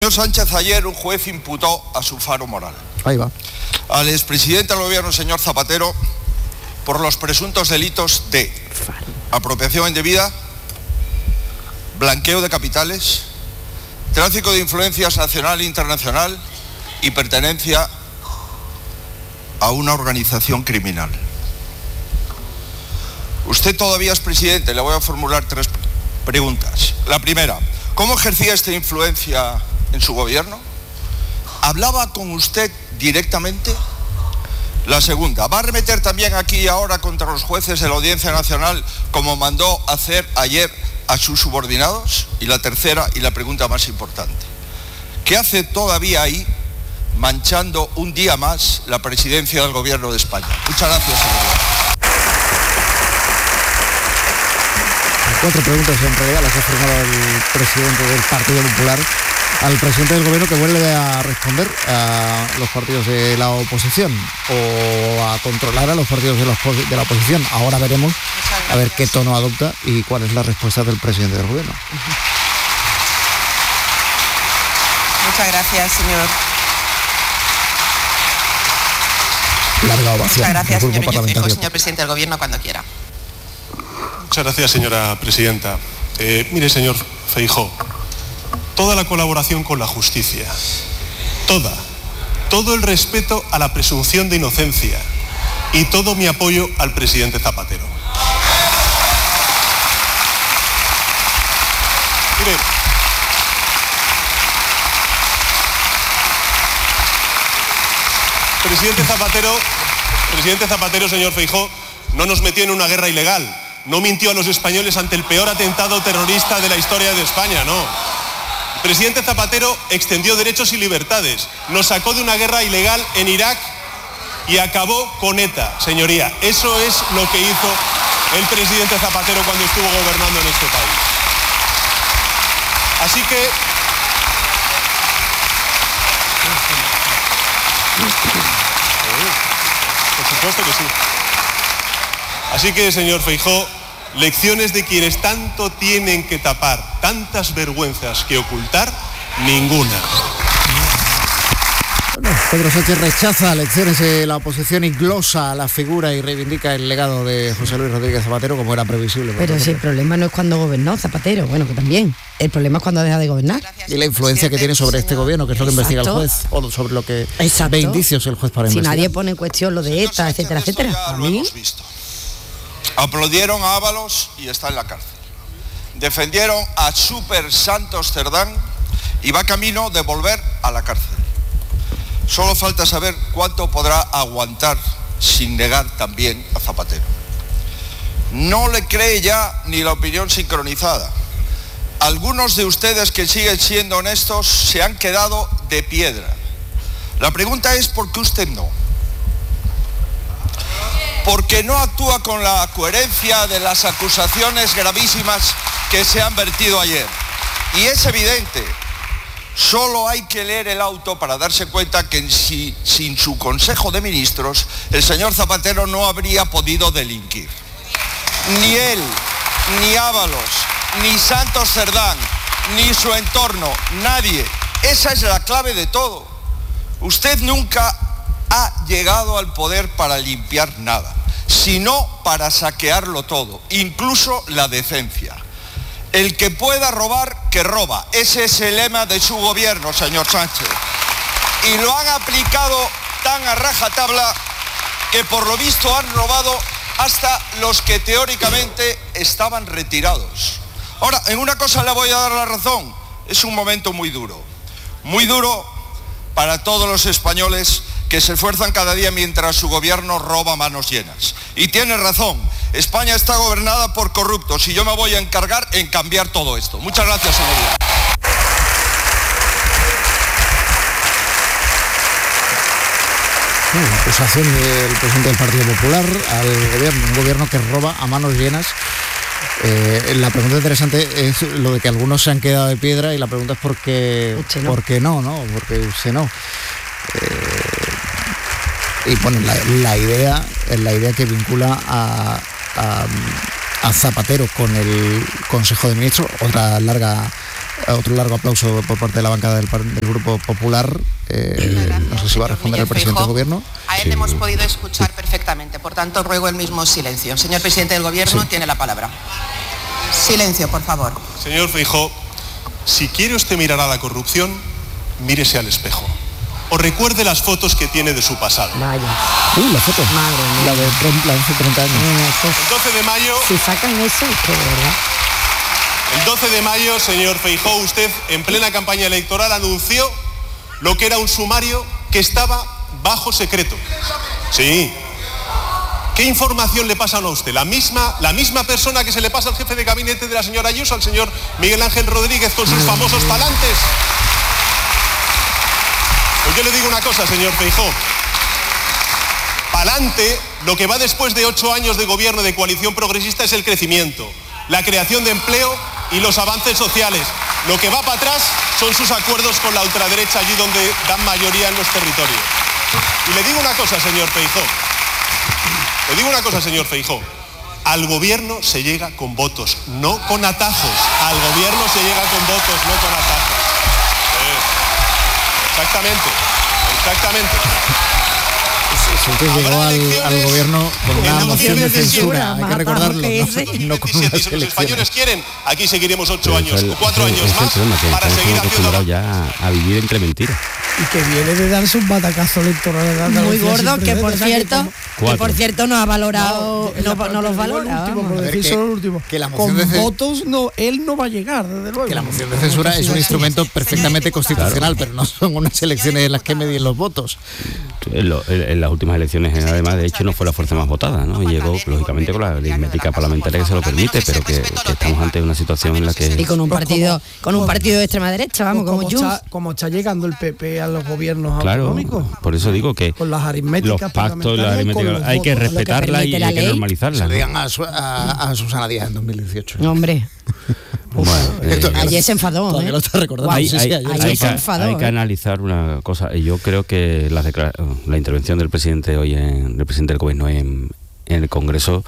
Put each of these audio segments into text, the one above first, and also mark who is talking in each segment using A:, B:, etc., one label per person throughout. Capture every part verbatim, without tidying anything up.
A: Señor Sánchez, ayer un juez imputó a su faro moral.
B: Ahí va.
A: Al expresidente del gobierno, señor Zapatero, por los presuntos delitos de apropiación indebida, blanqueo de capitales, tráfico de influencias nacional e internacional y pertenencia a una organización criminal. Usted todavía es presidente, le voy a formular tres preguntas. La primera, ¿cómo ejercía esta influencia en su gobierno? ¿Hablaba con usted directamente? La segunda, ¿va a arremeter también aquí y ahora contra los jueces de la Audiencia Nacional como mandó hacer ayer a sus subordinados? Y la tercera, y la pregunta más importante, ¿qué hace todavía ahí manchando un día más la presidencia del gobierno de España? Muchas gracias, señor.
B: Cuatro preguntas en realidad las ha formulado el presidente del Partido Popular al presidente del gobierno, que vuelve a responder a los partidos de la oposición o a controlar a los partidos de la, de la oposición. Ahora veremos a ver qué tono adopta y cuál es la respuesta del presidente del gobierno.
C: Muchas gracias, señor.
B: Larga ovación.
C: Muchas gracias, señor Núñez Feijóo,
B: parlamentario.
C: señor presidente del gobierno, cuando quiera.
D: Muchas gracias, señora presidenta. Eh, mire, señor Feijóo, toda la colaboración con la justicia, toda, todo el respeto a la presunción de inocencia y todo mi apoyo al presidente Zapatero. Mire, presidente Zapatero, presidente Zapatero, señor Feijóo, no nos metió en una guerra ilegal. No mintió a los españoles ante el peor atentado terrorista de la historia de España, no. El presidente Zapatero extendió derechos y libertades, nos sacó de una guerra ilegal en Irak y acabó con ETA, señoría. Eso es lo que hizo el presidente Zapatero cuando estuvo gobernando en este país. Así que... Por supuesto que sí. Así que, señor Feijóo, lecciones de quienes tanto tienen que tapar, tantas vergüenzas que ocultar, ninguna.
B: Bueno, Pedro Sánchez rechaza lecciones de la oposición y glosa la figura y reivindica el legado de José Luis Rodríguez Zapatero, como era previsible.
E: Pero si el problema no es cuando gobernó Zapatero, bueno, que también. El problema es cuando deja de gobernar.
B: Y la influencia que tiene sobre este gobierno, que es lo que investiga el juez, o sobre lo que
E: Exacto.
B: ve indicios el juez para
E: si
B: investigar.
E: Si nadie pone en cuestión lo de ETA, etcétera, etcétera.
A: Ya
E: A
A: lo
E: mí...
A: hemos visto. Aplaudieron a Ábalos y está en la cárcel. Defendieron a Super Santos Cerdán y va camino de volver a la cárcel. Solo falta saber cuánto podrá aguantar sin negar también a Zapatero. No le cree ya ni la opinión sincronizada. Algunos de ustedes que siguen siendo honestos se han quedado de piedra. La pregunta es ¿por qué usted no? Porque no actúa con la coherencia de las acusaciones gravísimas que se han vertido ayer. Y es evidente, solo hay que leer el auto para darse cuenta que si, sin su Consejo de Ministros, el señor Zapatero no habría podido delinquir. Ni él, ni Ábalos, ni Santos Cerdán, ni su entorno, nadie. Esa es la clave de todo. Usted nunca ha llegado al poder para limpiar nada, sino para saquearlo todo, incluso la decencia. El que pueda robar, que roba. Ese es el lema de su gobierno, señor Sánchez. Y lo han aplicado tan a rajatabla que por lo visto han robado hasta los que teóricamente estaban retirados. Ahora, en una cosa le voy a dar la razón. Es un momento muy duro. Muy duro para todos los españoles que se esfuerzan cada día mientras su gobierno roba manos llenas. Y tiene razón, España está gobernada por corruptos y yo me voy a encargar en cambiar todo esto. Muchas gracias, señoría.
B: Bueno, la acusación del presidente del Partido Popular al gobierno, un gobierno que roba a manos llenas. Eh, la pregunta interesante es lo de que algunos se han quedado de piedra y la pregunta es por qué
E: no.
B: ¿por qué no? ¿no? Porque usted no. Eh, y bueno, la, la idea es la idea que vincula a, a, a Zapatero con el Consejo de Ministros, otra larga Otro largo aplauso por parte de la bancada del, del Grupo Popular. Eh, no sé si va a responder el presidente del Gobierno.
C: A él
B: sí.
C: le hemos podido escuchar perfectamente, por tanto ruego el mismo silencio. Señor presidente del Gobierno, sí. tiene la palabra. Silencio, por favor.
D: Señor Feijóo, si quiere usted mirar a la corrupción, mírese al espejo. O recuerde las fotos que tiene de su pasado.
E: Vaya.
B: Uh, las fotos.
E: Madre mía.
B: La de, la de hace treinta años.
D: El doce de mayo...
E: Si sacan eso, es que de verdad...
D: El doce de mayo, señor Feijóo, usted en plena campaña electoral anunció lo que era un sumario que estaba bajo secreto. Sí. ¿Qué información le pasan a usted? La misma, la misma persona que se le pasa al jefe de gabinete de la señora Ayuso, al señor Miguel Ángel Rodríguez, con sus famosos palantes. Pues yo le digo una cosa, señor Feijóo. Pa'lante, lo que va después de ocho años de gobierno de coalición progresista es el crecimiento, la creación de empleo y los avances sociales. Lo que va para atrás son sus acuerdos con la ultraderecha, allí donde dan mayoría en los territorios. Y le digo una cosa, señor Feijóo. Le digo una cosa, señor Feijóo. Al gobierno se llega con votos, no con atajos. Al gobierno se llega con votos, no con atajos. Sí. Exactamente, exactamente.
B: Usted llegó al, al gobierno con una moción de censura, hay que recordarlo, no, no con unas
D: elecciones. Si los españoles quieren, aquí seguiremos ocho
F: Pero
D: años
F: el,
D: o cuatro
F: el,
D: años
F: es
D: más
F: problema, que
D: para seguir haciendo...
F: ya a vivir entre mentiras.
G: Y que viene de darse un batacazo electoral.
E: Muy gordo, que por cierto, que por cierto no ha valorado, no, no, no los valora.
G: El último, por decir solo el último.
B: Que la moción
G: Con
B: de
G: votos no, él no va a llegar, desde luego.
B: Que la moción de censura es un instrumento perfectamente constitucional, pero no son unas elecciones en las que medien los votos.
F: En, lo, en, en las últimas elecciones, además, de hecho, no fue la fuerza más votada, ¿no? Y llegó, lógicamente, con la aritmética parlamentaria que se lo permite, pero que, que estamos ante una situación en la que...
E: Y con un partido, con un partido de extrema derecha, vamos, como
G: Junts. Está, como está llegando el P P a los gobiernos
F: claro,
G: autonómicos.
F: Por eso digo que
G: con las aritméticas
F: los pactos, la aritmética, hay que respetarla y hay que normalizarla.
B: Se lo digan a, a, a Susana Díaz en dos mil dieciocho.
E: Hombre.
F: Bueno, eh,
E: ayer se enfadó, ¿eh?
B: Lo está recordando.
F: Hay,
B: sí,
F: hay,
B: sí,
F: hay,
B: ayer
F: hay,
B: se
F: que,
B: enfadó,
F: hay que
B: ¿eh?
F: analizar una cosa. Yo creo que la, la intervención del presidente hoy, en, del presidente del gobierno en, en el Congreso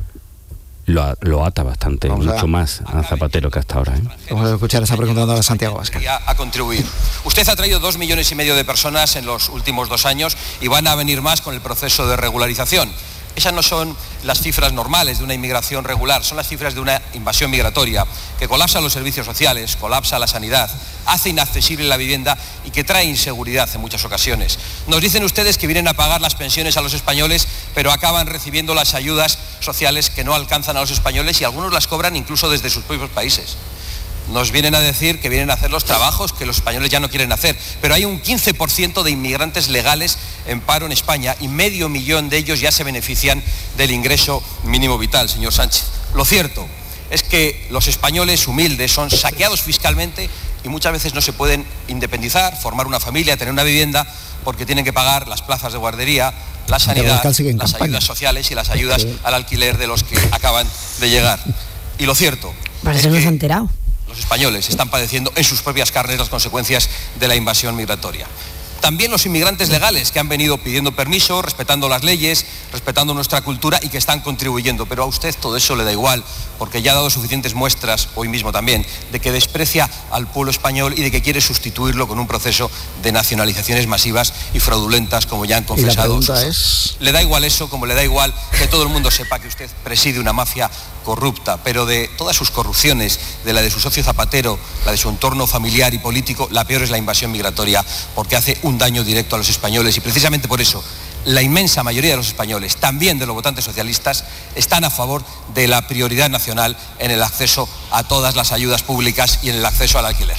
F: lo, lo ata bastante, Vamos mucho a, más a Zapatero que hasta ahora. ¿eh?
B: Vamos a escuchar esa pregunta de Santiago Abascal.
A: A contribuir. Usted ha traído dos millones y medio de personas en los últimos dos años y van a venir más con el proceso de regularización. Esas no son las cifras normales de una inmigración regular, son las cifras de una invasión migratoria que colapsa los servicios sociales, colapsa la sanidad, hace inaccesible la vivienda y que trae inseguridad en muchas ocasiones. Nos dicen ustedes que vienen a pagar las pensiones a los españoles, pero acaban recibiendo las ayudas sociales que no alcanzan a los españoles y algunos las cobran incluso desde sus propios países. Nos vienen a decir que vienen a hacer los trabajos que los españoles ya no quieren hacer, pero hay un quince por ciento de inmigrantes legales en paro en España y medio millón de ellos ya se benefician del ingreso mínimo vital, señor Sánchez. Lo cierto es que los españoles humildes son saqueados fiscalmente y muchas veces no se pueden independizar, formar una familia, tener una vivienda, porque tienen que pagar las plazas de guardería, la sanidad, las ayudas sociales y las ayudas al alquiler de los que acaban de llegar. Y lo cierto
E: Para
A: es
E: eso no
A: que
E: se ha enterado.
A: los españoles están padeciendo en sus propias carnes las consecuencias de la invasión migratoria. También los inmigrantes legales que han venido pidiendo permiso, respetando las leyes, respetando nuestra cultura y que están contribuyendo. Pero a usted todo eso le da igual, porque ya ha dado suficientes muestras, hoy mismo también, de que desprecia al pueblo español y de que quiere sustituirlo con un proceso de nacionalizaciones masivas y fraudulentas, como ya han confesado.
B: Y la pregunta es...
A: Le da igual eso, como le da igual que todo el mundo sepa que usted preside una mafia corrupta, pero de todas sus corrupciones, de la de su socio Zapatero, la de su entorno familiar y político, la peor es la invasión migratoria, porque hace un daño directo a los españoles y precisamente por eso la inmensa mayoría de los españoles, también de los votantes socialistas, están a favor de la prioridad nacional en el acceso a todas las ayudas públicas y en el acceso al alquiler.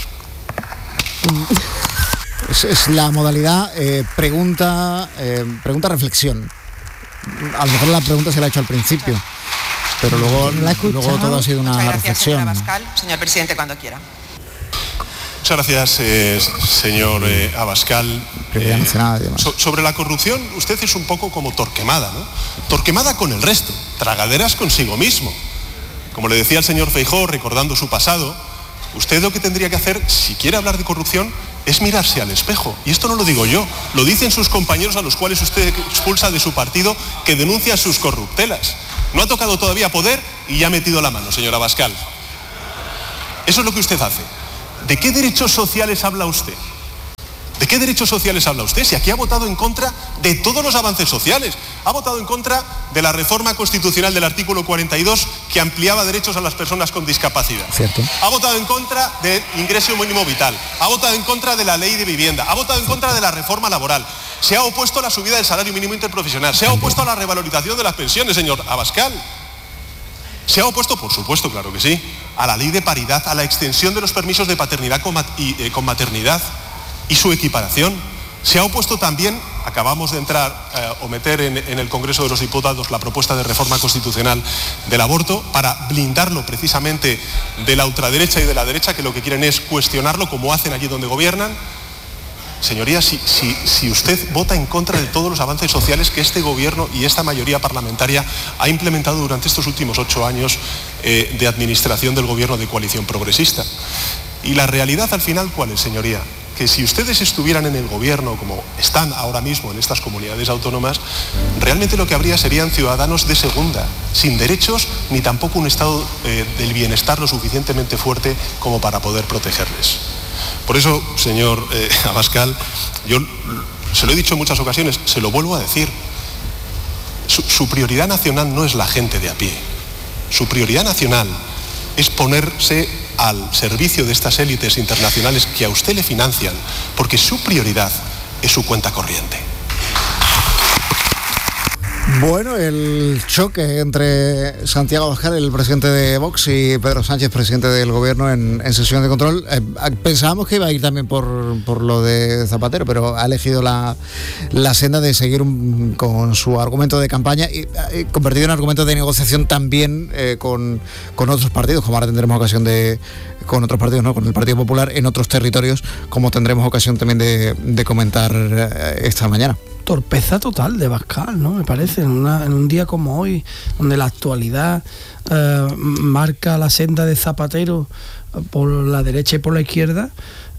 B: Es, es la modalidad eh, pregunta, eh, pregunta reflexión. A lo mejor la pregunta se la ha hecho al principio, pero luego, luego todo ha sido una
C: Muchas gracias,
B: reflexión.
C: señora Abascal. Señor presidente, cuando quiera.
D: Muchas gracias, eh, señor eh, Abascal.
B: Eh,
D: so, sobre la corrupción, usted es un poco como Torquemada, ¿no? Torquemada con el resto, tragaderas consigo mismo. Como le decía el señor Feijóo, recordando su pasado, usted lo que tendría que hacer, si quiere hablar de corrupción, es mirarse al espejo. Y esto no lo digo yo, lo dicen sus compañeros a los cuales usted expulsa de su partido, que denuncian sus corruptelas. No ha tocado todavía poder y ya ha metido la mano, señor Abascal. Eso es lo que usted hace. ¿De qué derechos sociales habla usted? ¿De qué derechos sociales habla usted? Si aquí ha votado en contra de todos los avances sociales. Ha votado en contra de la reforma constitucional del artículo cuarenta y dos que ampliaba derechos a las personas con discapacidad.
B: Cierto.
D: Ha votado en contra del ingreso mínimo vital. Ha votado en contra de la ley de vivienda. Ha votado en contra de la reforma laboral. Se ha opuesto a la subida del salario mínimo interprofesional. Se ha opuesto a la revalorización de las pensiones, señor Abascal. Se ha opuesto, por supuesto, claro que sí, a la ley de paridad, a la extensión de los permisos de paternidad con, mat- y, eh, con maternidad y su equiparación. Se ha opuesto también, acabamos de entrar eh, o meter en, en el Congreso de los Diputados la propuesta de reforma constitucional del aborto para blindarlo precisamente de la ultraderecha y de la derecha, que lo que quieren es cuestionarlo como hacen allí donde gobiernan. Señorías, si, si, si usted vota en contra de todos los avances sociales que este gobierno y esta mayoría parlamentaria ha implementado durante estos últimos ocho años eh, de administración del gobierno de coalición progresista. Y la realidad al final, ¿cuál es, señoría? Que si ustedes estuvieran en el gobierno como están ahora mismo en estas comunidades autónomas, realmente lo que habría serían ciudadanos de segunda, sin derechos ni tampoco un estado eh, del bienestar lo suficientemente fuerte como para poder protegerles. Por eso, señor eh, Abascal, yo se lo he dicho en muchas ocasiones, se lo vuelvo a decir, su, su prioridad nacional no es la gente de a pie, su prioridad nacional es ponerse al servicio de estas élites internacionales que a usted le financian, porque su prioridad es su cuenta corriente.
B: Bueno, el choque entre Santiago Abascal, el presidente de Vox, y Pedro Sánchez, presidente del gobierno, en, en sesión de control. Eh, pensábamos que iba a ir también por, por lo de Zapatero, pero ha elegido la, la senda de seguir un, con su argumento de campaña y eh, convertido en argumento de negociación también eh, con, con otros partidos, como ahora tendremos ocasión de... con otros partidos, ¿no? Con el Partido Popular en otros territorios, como tendremos ocasión también de, de comentar eh, esta mañana.
G: Torpeza total de Abascal, ¿no? Me parece, en, una, en un día como hoy, donde la actualidad eh, marca la senda de Zapatero por la derecha y por la izquierda,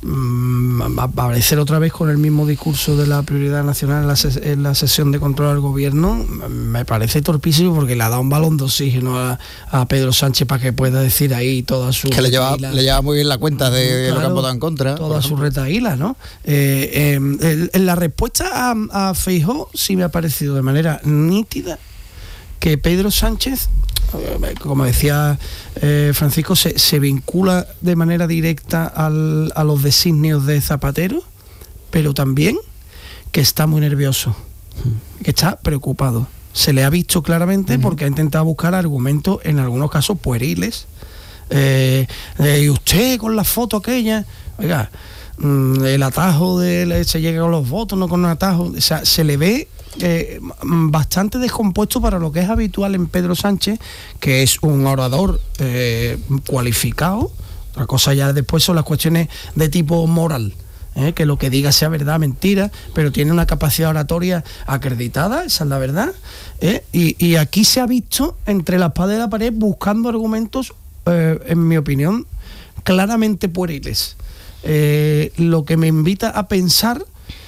G: mmm, aparecer otra vez con el mismo discurso de la prioridad nacional en la, ses- en la sesión de control al gobierno, me parece torpísimo, porque le ha dado un balón de oxígeno a, a Pedro Sánchez para que pueda decir ahí toda su...
B: Que le lleva, le lleva muy bien la cuenta de,
G: claro,
B: de lo que han votado en contra.
G: Toda su retaíla, ¿no? Eh, eh, en la respuesta a, a Feijóo sí me ha parecido de manera nítida que Pedro Sánchez, como decía eh, Francisco, se, se vincula de manera directa al, a los designios de Zapatero, pero también que está muy nervioso, que está preocupado. Se le ha visto claramente uh-huh. porque ha intentado buscar argumentos, en algunos casos pueriles. Eh, eh, y usted con la foto aquella, oiga, mmm, el atajo de se llega con los votos, no con un atajo, o sea, se le ve Eh, bastante descompuesto para lo que es habitual en Pedro Sánchez, que es un orador eh, cualificado. Otra cosa ya después son las cuestiones de tipo moral, eh, que lo que diga sea verdad, mentira, pero tiene una capacidad oratoria acreditada, esa es la verdad, eh, y, y aquí se ha visto entre la espada y la pared buscando argumentos, eh, en mi opinión, claramente pueriles, eh, lo que me invita a pensar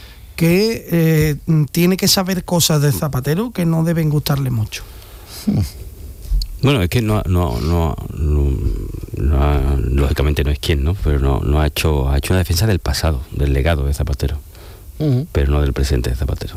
G: que eh, tiene que saber cosas de Zapatero que no deben gustarle mucho.
F: Bueno, es que no, no, no, no, no ha, lógicamente no es quien, ¿no? Pero no, no ha hecho, ha hecho una defensa del pasado, del legado de Zapatero, uh-huh. pero no del presente de Zapatero.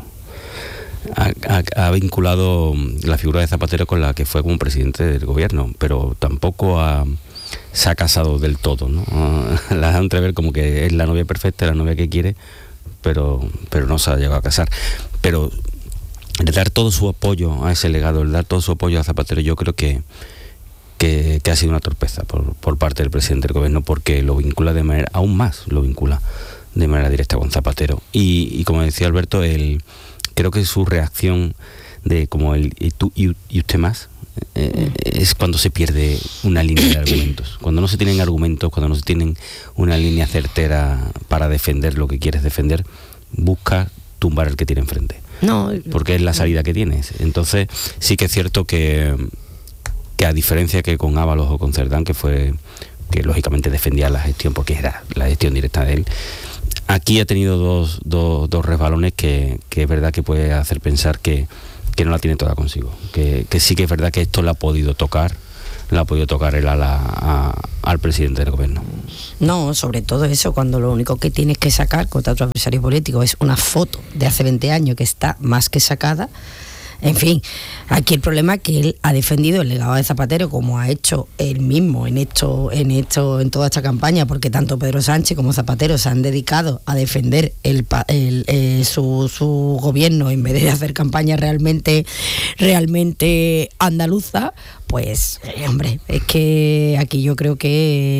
F: Ha, ha, ha vinculado la figura de Zapatero con la que fue como presidente del gobierno, pero tampoco ha, se ha casado del todo, ¿no? La da a entrever como que es la novia perfecta, la novia que quiere, pero pero no se ha llegado a casar. Pero el dar todo su apoyo a ese legado, el dar todo su apoyo a Zapatero, yo creo que que, que ha sido una torpeza por, por parte del presidente del gobierno, porque lo vincula de manera, aún más lo vincula de manera directa con Zapatero. Y, y como decía Alberto, el, creo que su reacción de como el y tú y, y usted más, Eh, es cuando se pierde una línea de argumentos, cuando no se tienen argumentos, cuando no se tienen una línea certera para defender lo que quieres defender, busca tumbar al que tiene enfrente, no, porque es la salida que tienes. Entonces sí que es cierto que, que a diferencia que con Ábalos o con Cerdán, que fue que lógicamente defendía la gestión porque era la gestión directa de él, aquí ha tenido dos, dos, dos resbalones que, que es verdad que puede hacer pensar que que no la tiene toda consigo, que, que sí que es verdad que esto la ha podido tocar le ha podido tocar el ala a, al presidente del gobierno.
E: No, sobre todo eso, cuando lo único que tienes que sacar contra tu adversario político es una foto de hace veinte años que está más que sacada. En fin, aquí el problema es que él ha defendido el legado de Zapatero, como ha hecho él mismo en esto, en esto, en toda esta campaña, porque tanto Pedro Sánchez como Zapatero se han dedicado a defender el, el, eh, su, su gobierno en vez de hacer campaña realmente, realmente andaluza. Pues, eh, hombre, es que aquí yo creo que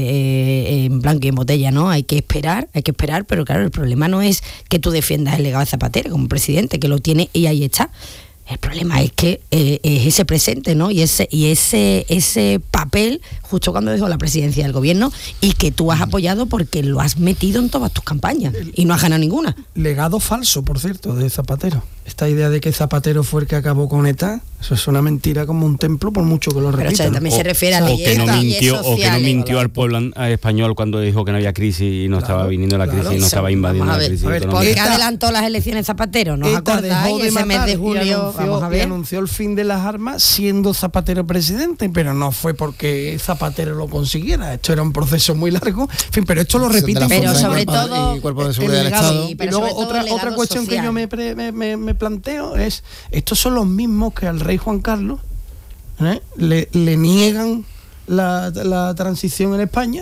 E: eh, en blanco y en botella, ¿no? Hay que esperar, hay que esperar, pero claro, el problema no es que tú defiendas el legado de Zapatero como presidente, que lo tiene y ahí está. El problema es que eh, es ese presente, ¿no? Y ese y ese ese papel justo cuando dejó la presidencia del gobierno y que tú has apoyado porque lo has metido en todas tus campañas y no has ganado ninguna.
G: Legado falso, por cierto, de Zapatero. Esta idea de que Zapatero fue el que acabó con ETA, eso es una mentira como un templo, por mucho que lo repitan.
E: Pero también
F: o,
E: se refiere a
F: o que no mintió
E: sociales,
F: o que no mintió al pueblo español cuando dijo que no había crisis y no claro, estaba viniendo la crisis claro, y no estaba invadiendo la crisis.
E: ¿Por qué adelantó las elecciones Zapatero? ¿Nos acordáis?
G: De
E: ese mes de julio
G: anunció, vamos a ver. anunció el fin de las armas siendo Zapatero presidente, pero no fue porque Zapatero lo consiguiera. Esto era un proceso muy largo. En fin, pero esto lo repiten.
E: Pero sobre todo
B: y cuerpo de seguridad del Estado.
G: Y luego otra otra cuestión social. que yo me, pre, me, me, me planteo es estos son los mismos que al rey Juan Carlos ¿eh? le, le niegan la, la transición en España,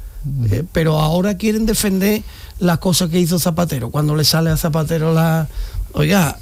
G: eh, pero ahora quieren defender las cosas que hizo Zapatero. Cuando le sale a Zapatero la... Oiga,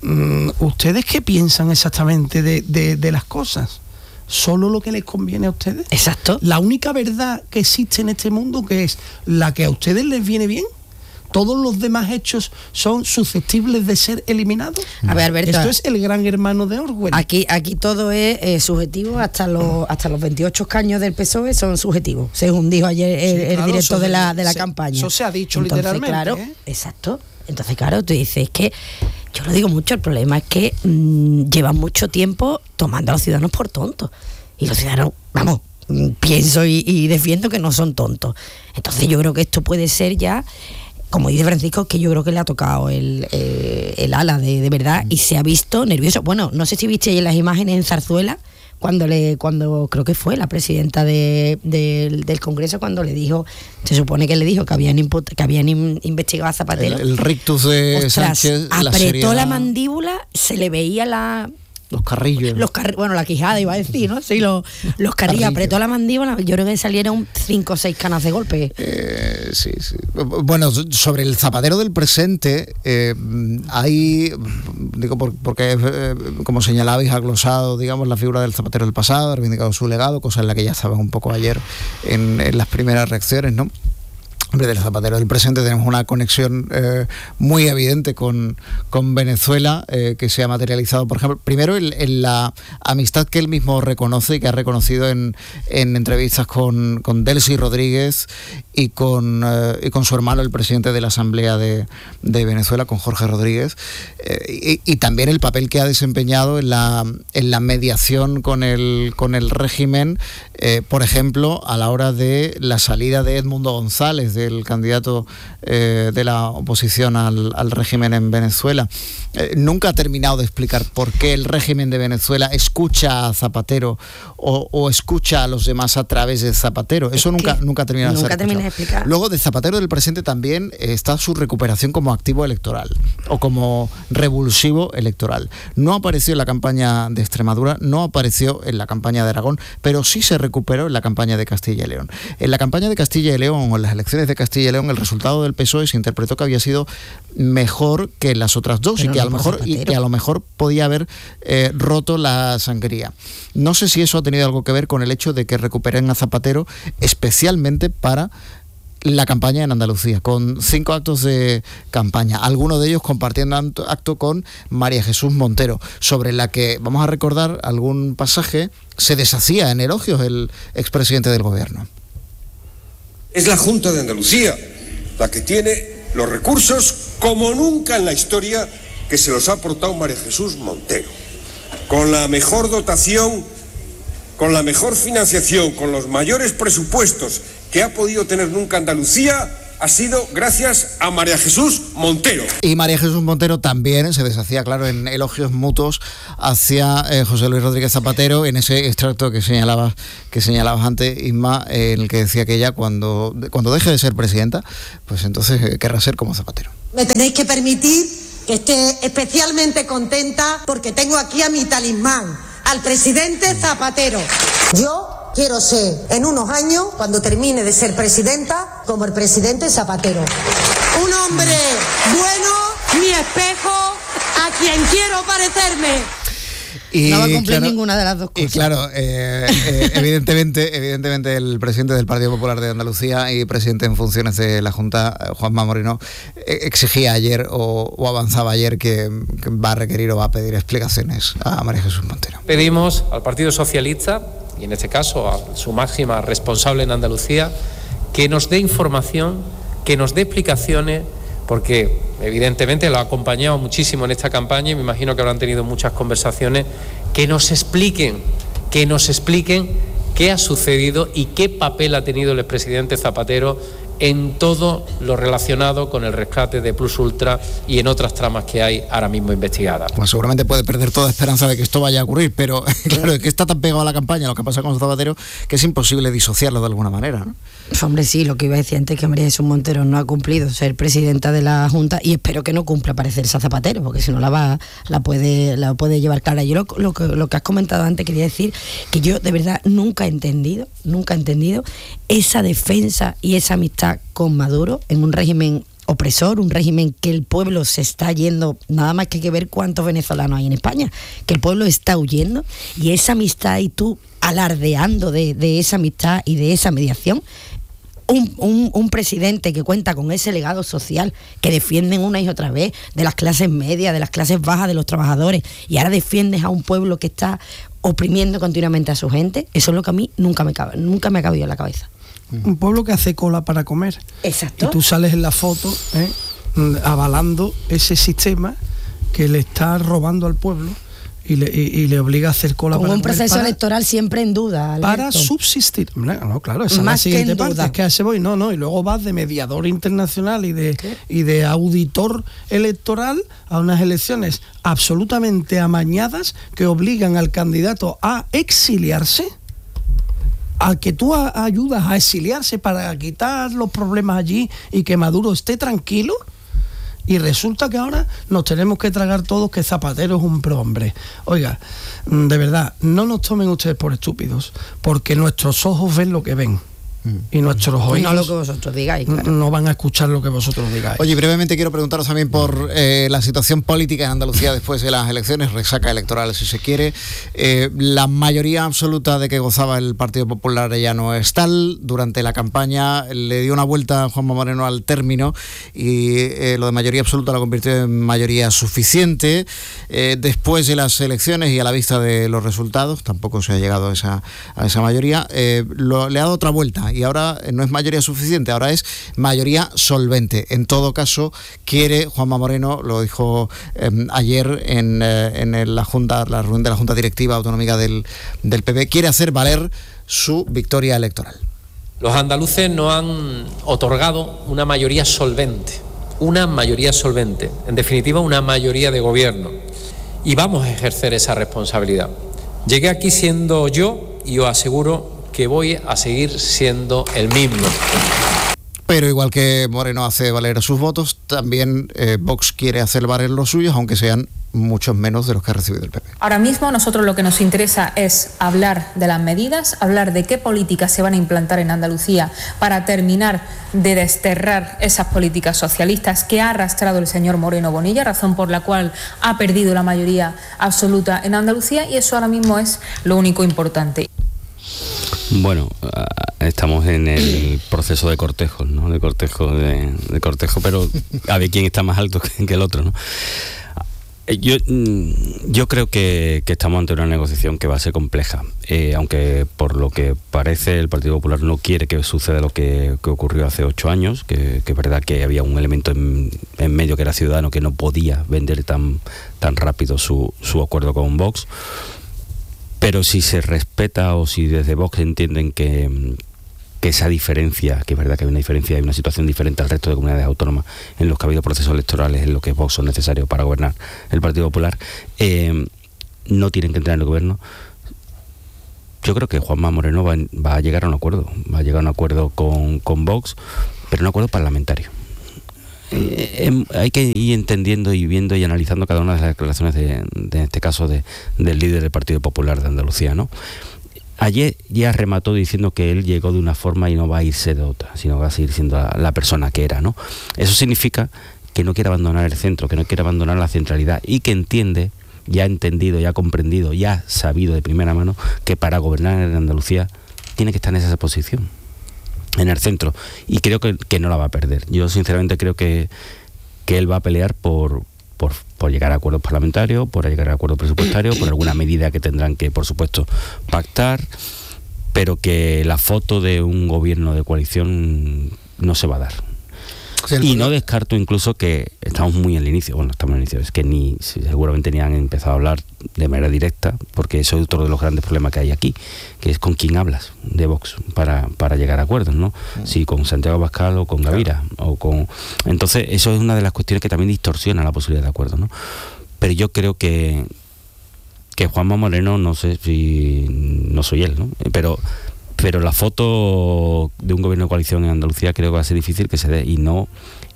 G: ¿ustedes qué piensan exactamente de, de, de las cosas? ¿Solo lo que les conviene a ustedes?
E: Exacto.
G: La única verdad que existe en este mundo, que es la que a ustedes les viene bien. ¿Todos los demás hechos son susceptibles de ser eliminados?
E: A ver, Alberto,
G: esto es el gran hermano de Orwell.
E: Aquí, aquí todo es eh, subjetivo, hasta los hasta los veintiocho escaños del P S O E son subjetivos, según dijo ayer el, sí, el claro, director de la, de la
G: se,
E: campaña.
G: Eso se ha dicho Entonces, literalmente.
E: Claro,
G: ¿eh?
E: Exacto. Entonces, claro, tú dices que, yo lo digo mucho, el problema es que mmm, llevan mucho tiempo tomando a los ciudadanos por tontos. Y los ciudadanos, vamos, pienso y, y defiendo que no son tontos. Entonces yo creo que esto puede ser ya... Como dice Francisco, que yo creo que le ha tocado el, eh, el ala de, de verdad y se ha visto nervioso. Bueno, no sé si viste ayer las imágenes en Zarzuela, cuando le cuando creo que fue la presidenta de, de, del Congreso, cuando le dijo, se supone que le dijo que habían, imput- que habían in- investigado a Zapatero.
B: El, el rictus de
E: Ostras,
B: Sánchez.
E: apretó
B: la, serie...
E: la mandíbula, se le veía la...
B: Los carrillos.
E: Los car- bueno, la quijada iba a decir, ¿no? Sí, los, los carrillos. Carrillo. Apretó la mandíbula, yo creo que salieron cinco o seis canas de golpe.
B: Eh, sí, sí. Bueno, sobre el Zapatero del presente, eh, hay, digo, por, porque eh, como señalabais, ha glosado, digamos, la figura del Zapatero del pasado, ha reivindicado su legado, cosa en la que ya estaban un poco ayer en, en las primeras reacciones, ¿no? Hombre, del Zapatero del presente tenemos una conexión eh, muy evidente con, con Venezuela, eh, que se ha materializado, por ejemplo, primero en, en la amistad que él mismo reconoce y que ha reconocido en, en entrevistas con, con Delcy Rodríguez y con, eh, y con su hermano, el presidente de la Asamblea de, de Venezuela, con Jorge Rodríguez, eh, y, y también el papel que ha desempeñado en la, en la mediación con el, con el régimen, eh, por ejemplo, a la hora de la salida de Edmundo González, de el candidato eh, de la oposición al, al régimen en Venezuela. Eh, nunca ha terminado de explicar por qué el régimen de Venezuela escucha a Zapatero o, o escucha a los demás a través de Zapatero. Eso es nunca, nunca ha terminado
E: nunca
B: de ser
E: termina de explicar.
B: Luego, de Zapatero del presente también está su recuperación como activo electoral o como revulsivo electoral. No apareció en la campaña de Extremadura, no apareció en la campaña de Aragón, pero sí se recuperó en la campaña de Castilla y León. En la campaña de Castilla y León o en las elecciones de Castilla y León, el resultado del P S O E se interpretó que había sido mejor que las otras dos pero y que, no a lo mejor, y que a lo mejor podía haber eh, roto la sangría. No sé si eso ha tenido algo que ver con el hecho de que recuperen a Zapatero especialmente para la campaña en Andalucía, con cinco actos de campaña, algunos de ellos compartiendo acto con María Jesús Montero, sobre la que, vamos a recordar algún pasaje, se deshacía en elogios el expresidente del gobierno.
H: Es la Junta de Andalucía la que tiene los recursos como nunca en la historia que se los ha aportado María Jesús Montero. Con la mejor dotación, con la mejor financiación, con los mayores presupuestos que ha podido tener nunca Andalucía, ha sido gracias a María Jesús Montero.
B: Y María Jesús Montero también se deshacía, claro, en elogios mutuos hacia eh, José Luis Rodríguez Zapatero, en ese extracto que señalabas, que señalabas antes, Isma, eh, en el que decía que ella cuando, cuando deje de ser presidenta, pues entonces eh, querrá ser como Zapatero.
I: Me tenéis que permitir que esté especialmente contenta porque tengo aquí a mi talismán, al presidente Zapatero. Yo quiero ser, en unos años, cuando termine de ser presidenta, como el presidente Zapatero. Un hombre bueno, mi espejo, a quien quiero parecerme.
E: Y, no va a cumplir claro, ninguna de las dos cosas.
B: Y claro, eh, eh, evidentemente, evidentemente el presidente del Partido Popular de Andalucía y presidente en funciones de la Junta, Juanma Moreno, eh, exigía ayer o, o avanzaba ayer que, que va a requerir o va a pedir explicaciones a María Jesús Montero.
J: Pedimos al Partido Socialista, y en este caso a su máxima responsable en Andalucía, que nos dé información, que nos dé explicaciones, porque evidentemente lo ha acompañado muchísimo en esta campaña y me imagino que habrán tenido muchas conversaciones, que nos expliquen, que nos expliquen qué ha sucedido y qué papel ha tenido el expresidente Zapatero en todo lo relacionado con el rescate de Plus Ultra y en otras tramas que hay ahora mismo investigadas.
B: Pues seguramente puede perder toda esperanza de que esto vaya a ocurrir, pero claro, es que está tan pegado a la campaña lo que pasa con Zapatero que es imposible disociarlo de alguna manera, ¿no?
E: Hombre, sí, lo que iba a decir antes, que María Jesús Montero no ha cumplido ser presidenta de la Junta y espero que no cumpla parecerse a Zapatero, porque si no la va la puede la puede llevar clara. Yo lo, lo, que, lo que has comentado antes quería decir que yo de verdad nunca he entendido, nunca he entendido esa defensa y esa amistad con Maduro en un régimen opresor, un régimen que el pueblo se está yendo, nada más que hay que ver cuántos venezolanos hay en España, que el pueblo está huyendo, y esa amistad y tú alardeando de, de esa amistad y de esa mediación. Un, un, un presidente que cuenta con ese legado social, que defienden una y otra vez de las clases medias, de las clases bajas, de los trabajadores, y ahora defiendes a un pueblo que está oprimiendo continuamente a su gente. Eso es lo que a mí nunca me cabe, nunca me ha cabido en la cabeza.
G: Un pueblo que hace cola para comer.
E: Exacto.
G: Y tú sales en la foto ¿eh? avalando ese sistema que le está robando al pueblo y le, y, y le obliga a hacer cola
E: con
G: para
E: un
G: comer
E: proceso
G: para,
E: electoral siempre en duda, Alberto.
G: Para subsistir. No, claro, esa es
E: Más
G: la siguiente
E: que en
G: parte,
E: duda.
G: es que a ese voy, no, no, y luego vas de mediador internacional y de, y de auditor electoral a unas elecciones absolutamente amañadas que obligan al candidato a exiliarse, al que tú a, ayudas a exiliarse para quitar los problemas allí y que Maduro esté tranquilo. Y resulta que ahora nos tenemos que tragar todos que Zapatero es un prohombre. Oiga, de verdad, no nos tomen ustedes por estúpidos, porque nuestros ojos ven lo que ven. Y nuestros oídos
E: no lo que vosotros digáis, claro.
G: no van a escuchar lo que vosotros digáis.
B: Oye, brevemente quiero preguntaros también por eh, la situación política en Andalucía después de las elecciones, resaca electoral si se quiere. Eh, la mayoría absoluta de que gozaba el Partido Popular ya no es tal. Durante la campaña le dio una vuelta a Juanma Moreno al término y eh, lo de mayoría absoluta lo convirtió en mayoría suficiente. Eh, después de las elecciones y a la vista de los resultados, tampoco se ha llegado a esa, a esa mayoría, eh, lo, le ha dado otra vuelta. Y ahora no es mayoría suficiente, ahora es mayoría solvente. En todo caso, quiere, Juanma Moreno lo dijo eh, ayer en, eh, en la Junta, la reunión de la Junta Directiva Autonómica del, del P P, quiere hacer valer su victoria electoral.
J: Los andaluces nos han otorgado una mayoría solvente, una mayoría solvente, en definitiva una mayoría de gobierno, y vamos a ejercer esa responsabilidad. Llegué aquí siendo yo y os aseguro que voy a seguir siendo el mismo.
B: Pero igual que Moreno hace valer sus votos, también eh, Vox quiere hacer valer los suyos, aunque sean muchos menos de los que ha recibido el P P.
K: Ahora mismo a nosotros lo que nos interesa es hablar de las medidas, hablar de qué políticas se van a implantar en Andalucía para terminar de desterrar esas políticas socialistas que ha arrastrado el señor Moreno Bonilla, razón por la cual ha perdido la mayoría absoluta en Andalucía, y eso ahora mismo es lo único importante.
F: Bueno, estamos en el proceso de cortejo, ¿no? De cortejo, de, de cortejo, pero a ver quién está más alto que el otro, ¿no? Yo, yo creo que, que estamos ante una negociación que va a ser compleja, eh, aunque por lo que parece el Partido Popular no quiere que suceda lo que, que ocurrió hace ocho años, que, que es verdad que había un elemento en, en medio que era Ciudadanos que no podía vender tan, tan rápido su, su acuerdo con Vox. Pero si se respeta o si desde Vox entienden que, que esa diferencia, que es verdad que hay una diferencia, hay una situación diferente al resto de comunidades autónomas en los que ha habido procesos electorales, en los que Vox son necesarios para gobernar el Partido Popular, eh, no tienen que entrar en el gobierno. Yo creo que Juanma Moreno va, va a llegar a un acuerdo, va a llegar a un acuerdo con, con Vox, pero un acuerdo parlamentario. Eh, eh, hay que ir entendiendo y viendo y analizando cada una de las declaraciones de, de en este caso de, del líder del Partido Popular de Andalucía, ¿no? Ayer ya remató diciendo que él llegó de una forma y no va a irse de otra, sino va a seguir siendo la, la persona que era, ¿no? Eso significa que no quiere abandonar el centro, que no quiere abandonar la centralidad y que entiende, ya ha entendido, ya ha comprendido, ya ha sabido de primera mano que para gobernar en Andalucía tiene que estar en esa posición, en el centro, y creo que, que no la va a perder. Yo sinceramente creo que, que él va a pelear por, por, por llegar a acuerdos parlamentarios, por llegar a acuerdos presupuestarios, por alguna medida que tendrán que, por supuesto, pactar, pero que la foto de un gobierno de coalición no se va a dar. Y no descarto incluso que estamos muy en el inicio, bueno, estamos en el inicio, es que ni seguramente ni han empezado a hablar de manera directa, porque eso es otro de los grandes problemas que hay aquí, que es con quién hablas de Vox para, para llegar a acuerdos, ¿no? Mm. Si con Santiago Abascal o con Gavira, claro. o con... Entonces, eso es una de las cuestiones que también distorsiona la posibilidad de acuerdo, ¿no? Pero yo creo que, que Juanma Moreno, no sé si... no soy él, ¿no? Pero... pero la foto de un gobierno de coalición en Andalucía creo que va a ser difícil que se dé, y no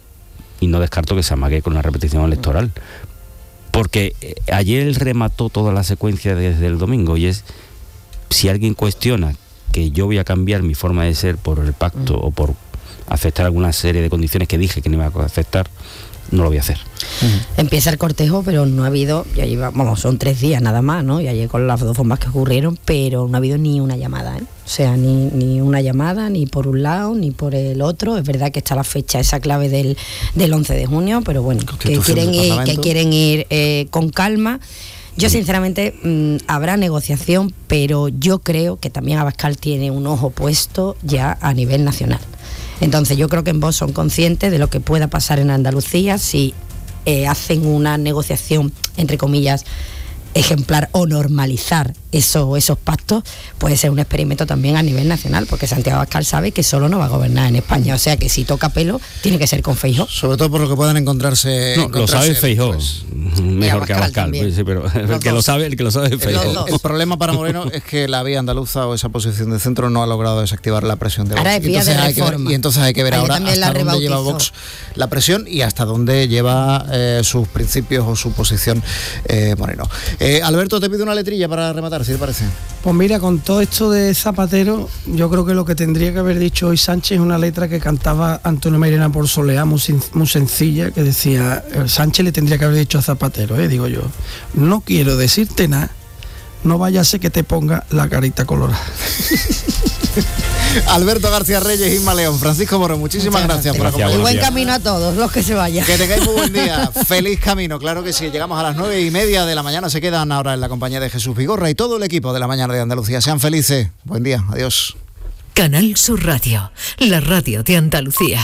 F: y no descarto que se amague con una repetición electoral, porque ayer él remató toda la secuencia desde el domingo, y es, si alguien cuestiona que yo voy a cambiar mi forma de ser por el pacto mm. o por aceptar alguna serie de condiciones que dije que no iba a aceptar, no lo voy a hacer.
E: Uh-huh. Empieza el cortejo, pero no ha habido, ya lleva, vamos, son tres días nada más, ¿no? Y ayer con las dos formas que ocurrieron, pero no ha habido ni una llamada, ¿eh? O sea, ni, ni una llamada, ni por un lado, ni por el otro. Es verdad que está la fecha, esa clave del, del once de junio, pero bueno, que quieren ir, que quieren ir eh, con calma. Yo sinceramente mmm, habrá negociación, pero yo creo que también Abascal tiene un ojo puesto ya a nivel nacional. Entonces yo creo que en Vox son conscientes de lo que pueda pasar en Andalucía si eh, hacen una negociación, entre comillas, ejemplar o normalizar eso, esos pactos, puede ser un experimento también a nivel nacional, porque Santiago Abascal sabe que solo no va a gobernar en España, o sea que si toca pelo tiene que ser con Feijóo.
B: Sobre todo por lo que puedan encontrarse.
F: No, encontrarse, lo sabe Feijóo, pues, mejor que Abascal, pues, sí, pero el que, lo sabe, el que lo sabe es Feijóo.
B: El, el problema para Moreno es que la vía andaluza o esa posición de centro no ha logrado desactivar la presión de Vox.
E: Ahora es vía de reforma.
B: Y entonces hay que ver ahora hasta dónde lleva Vox la presión y hasta dónde lleva eh, sus principios o su posición eh, Moreno. Eh, Alberto, te pido una letrilla para rematar, si te parece.
G: Pues mira, con todo esto de Zapatero, yo creo que lo que tendría que haber dicho hoy Sánchez es una letra que cantaba Antonio Mairena por Soleá, muy, muy sencilla, que decía, Sánchez le tendría que haber dicho a Zapatero, eh, digo yo, no quiero decirte nada, no vaya a ser que te ponga la carita colorada.
B: Alberto García Reyes, Isma León, Francisco Moreno, muchísimas gracias, gracias por acompañarnos.
E: Y buen camino a todos los que se vayan.
B: Que tengáis muy buen día, feliz camino, claro que sí. Llegamos a las nueve y media de la mañana, se quedan ahora en la compañía de Jesús Vigorra y todo el equipo de La Mañana de Andalucía. Sean felices, buen día, adiós.
L: Canal Sur Radio, la radio de Andalucía.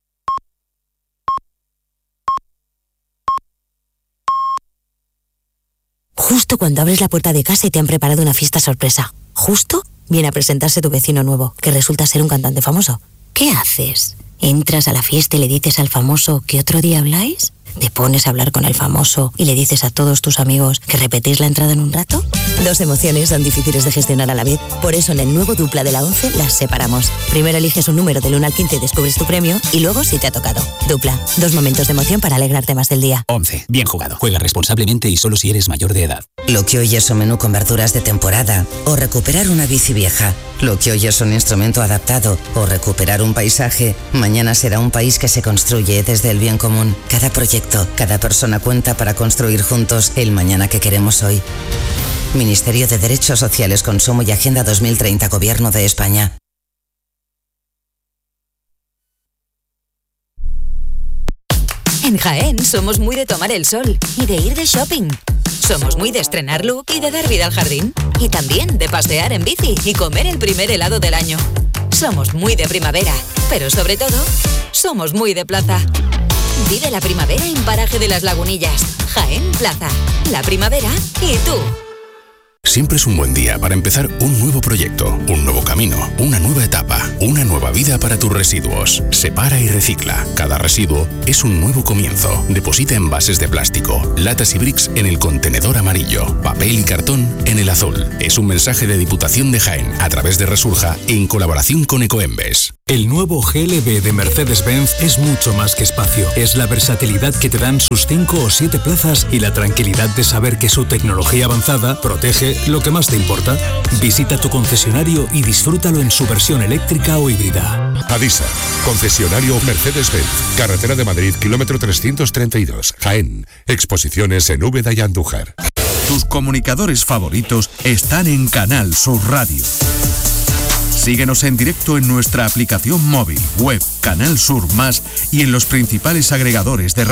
M: Justo cuando abres la puerta de casa y te han preparado una fiesta sorpresa. Justo viene a presentarse tu vecino nuevo, que resulta ser un cantante famoso. ¿Qué haces? ¿Entras a la fiesta y le dices al famoso que otro día habláis? ¿Te pones a hablar con el famoso y le dices a todos tus amigos que repetís la entrada en un rato? Dos emociones son difíciles de gestionar a la vez. Por eso en el nuevo Dupla de la once las separamos. Primero eliges un número del uno al quince y descubres tu premio, y luego si te ha tocado. Dupla, dos momentos de emoción para alegrarte más del día.
N: once. Bien jugado. Juega responsablemente y solo si eres mayor de edad.
O: Lo que hoy es un menú con verduras de temporada, o recuperar una bici vieja. Lo que hoy es un instrumento adaptado, o recuperar un paisaje, mañana será un país que se construye desde el bien común. Cada proyecto, cada persona cuenta para construir juntos el mañana que queremos hoy. Ministerio de Derechos Sociales, Consumo y Agenda dos mil treinta, Gobierno de España.
L: En Jaén somos muy de tomar el sol y de ir de shopping. Somos muy de estrenar look y de dar vida al jardín. Y también de pasear en bici y comer el primer helado del año. Somos muy de primavera, pero sobre todo, somos muy de plaza. Vive la primavera en Paraje de las Lagunillas. Jaén Plaza. La primavera y tú.
P: Siempre es un buen día para empezar un nuevo proyecto, un nuevo camino, una nueva etapa, una nueva vida para tus residuos. Separa y recicla. Cada residuo es un nuevo comienzo. Deposita envases de plástico, latas y bricks en el contenedor amarillo, papel y cartón en el azul. Es un mensaje de Diputación de Jaén a través de Resurja en colaboración con Ecoembes.
Q: El nuevo G L B de Mercedes-Benz es mucho más que espacio. Es la versatilidad que te dan sus cinco o siete plazas y la tranquilidad de saber que su tecnología avanzada protege lo que más te importa. Visita tu concesionario y disfrútalo en su versión eléctrica o híbrida.
R: Adisa, concesionario Mercedes-Benz, carretera de Madrid, kilómetro trescientos treinta y dos, Jaén. Exposiciones en Úbeda y Andújar.
S: Tus comunicadores favoritos están en Canal Sur Radio. Síguenos en directo en nuestra aplicación móvil, web, Canal Sur Más y en los principales agregadores de radio.